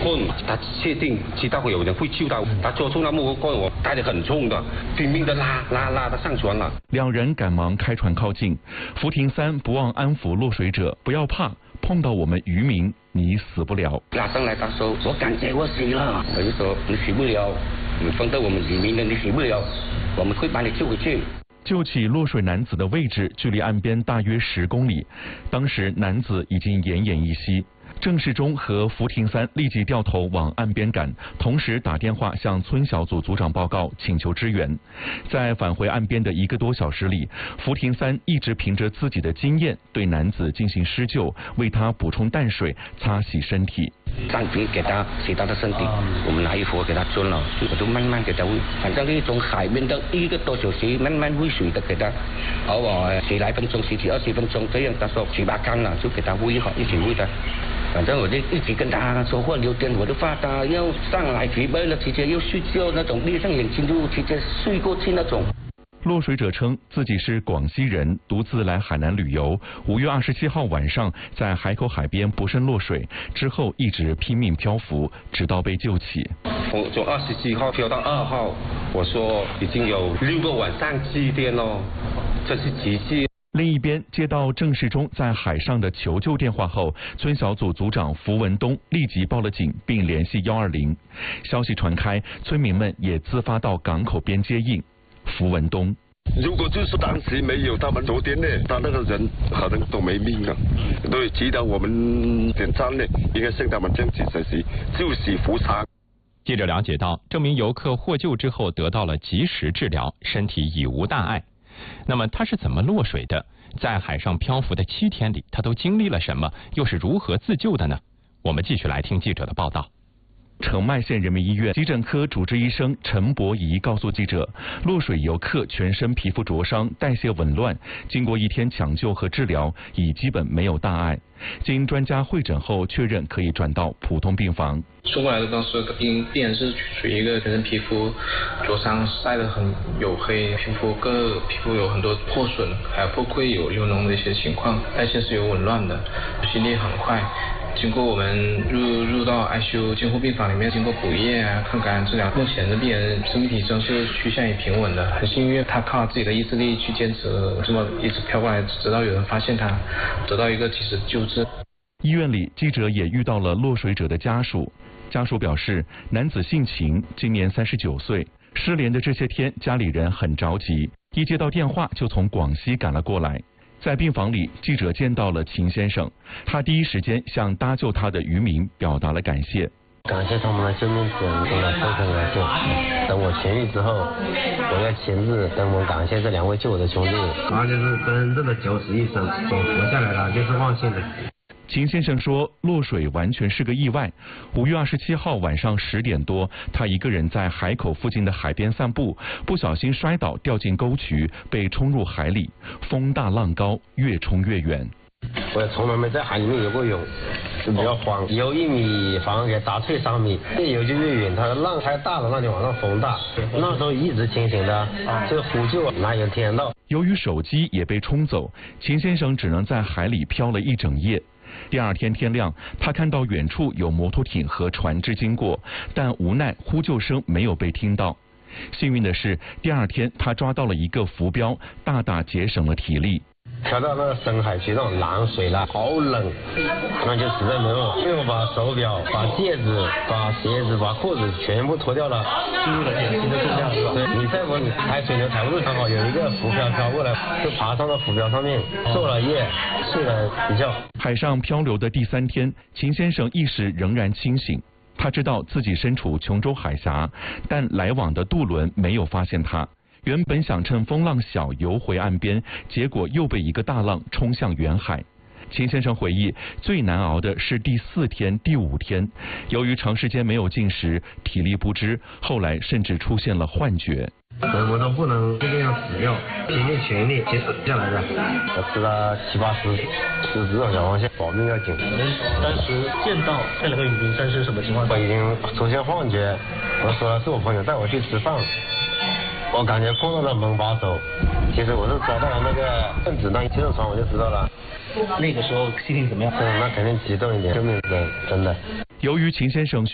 棍，他确定知道会有人会救他，他做出那木棍，我带得很重的，拼命的拉他上船了。 两人赶忙开船靠近，福廷三不忘安抚落水者，不要怕，碰到我们渔民，你死不了。 拉上来他说，我感觉我死了，我就说你死不了，你碰到我们渔民的你死不了，我们会把你救回去。 救起落水男子的位置距离岸边大约10公里，当时男子已经奄奄一息。郑世忠和福廷三立即掉头往岸边赶，同时打电话向村小组组长报告，请求支援。在返回岸边的1个多小时里，福廷三一直凭着自己的经验对男子进行施救，为他补充淡水，擦洗身体。 上皮给他洗他的身体，我们拿衣服给他穿了，我就慢慢给他喂，反正从海边的1个多小时慢慢喂水的给他，偶尔10来分钟、10几20分钟这样，他说嘴巴干了就给他喂好，一起喂他。反正我就一直跟他说话聊天，我就怕他要上来疲惫了，直接又睡觉那种，闭上眼睛就直接睡过去那种。 落水者称自己是广西人，独自来海南旅游。5月27号晚上在海口海边不慎落水，之后一直拼命漂浮，直到被救起。 我从27号漂到2号，我说已经有6个晚上7天了，这是奇迹。 另一边，接到郑世忠在海上的求救电话后，村小组组长符文东立即报了警，并联系120。消息传开，村民们也自发到港口边接应。符文东： 如果就是当时没有他们昨天呢，他那个人可能都没命了。对，其他我们点赞呢，应该向他们争取学习，就是扶伤。 记者了解到，这名游客获救之后得到了及时治疗，身体已无大碍。那么他是怎么落水的？在海上漂浮的7天里，他都经历了什么？又是如何自救的呢？我们继续来听记者的报道。 澄迈县人民医院急诊科主治医生陈博仪告诉记者，落水游客全身皮肤灼伤，代谢紊乱，经过1天抢救和治疗，已基本没有大碍。经专家会诊后确认可以转到普通病房。 送过来的当时病人是属于一个全身皮肤灼伤，晒得很黝黑，皮肤有很多破损，还有破溃有流脓的一些情况，代谢是有紊乱的，心率很快。经过我们入到 ICU 监护病房里面，经过补液啊、抗感染治疗，目前的病人生命体征是趋向于平稳的。很幸运，他靠自己的意志力去坚持，这么一直漂过来，直到有人发现他，得到一个及时救治。 医院里，记者也遇到了落水者的家属。家属表示，男子姓秦，今年39岁，失联的这些天，家里人很着急，一接到电话就从广西赶了过来。在病房里，记者见到了秦先生，他第一时间向搭救他的渔民表达了感谢。 感谢他们的救命之恩，真的非常感谢。等我痊愈之后，我要亲自登门感谢这2位救我的兄弟。他就是真正的90医生，活下来了就是万幸的。 秦先生说，落水完全是个意外。5月27号晚上10点多，他一个人在海口附近的海边散步，不小心摔倒，掉进沟渠，被冲入海里。风大浪高，越冲越远。 我也从来没在海里面游过泳，就比较慌，游1米反而给打退3米，越游就越远。它的浪太大了，那就往上风大。那时候一直清醒的，就呼救，哪有听到？ 由于手机也被冲走，秦先生只能在海里漂了1整夜。第2天天亮，他看到远处有摩托艇和船只经过，但无奈呼救声没有被听到。幸运的是，第2天他抓到了一个浮标，大大节省了体力。 漂到那个深海区，那种蓝水了，好冷，那就实在没有，因为我把手表、把戒指、把鞋子、把裤子全部脱掉了，记录了典型的重量是吧？对，你再不你抬水牛抬不住，刚好有一个浮漂飘过来，就爬上了浮漂上面，坐了夜，睡了一觉。 海上漂流的第3天，秦先生意识仍然清醒。他知道自己身处琼州海峡，但来往的渡轮没有发现他。原本想趁风浪小游回岸边，结果又被一个大浪冲向远海。秦先生回忆，最难熬的是第4天、第5天，由于长时间没有进食，体力不支，后来甚至出现了幻觉。 我都不能这个样死掉，拼尽全力坚持下来的。我吃了7、8十这种情况下，保命要紧。 当时见到这2个渔民战是什么情况？ 我已经出现幻觉，我说了是我朋友带我去吃饭。我感觉碰到了门把手，其实我是抓到了那个分子弹接着传，我就知道了。 那个时候心情怎么样？ 那肯定激动一点，救命真的。 由于秦先生